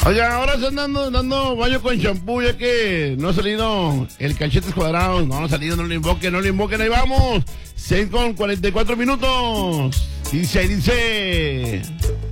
Oiga, ahora se andan dando baño con champú, ya que no ha salido el cachetes cuadrados. No ha salido, no lo invoquen, ahí vamos. 6:44. Dice.